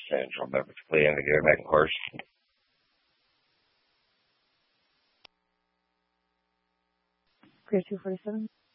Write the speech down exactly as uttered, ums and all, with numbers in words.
Central Memphis, play in the game back horse. Clear two forty-seven.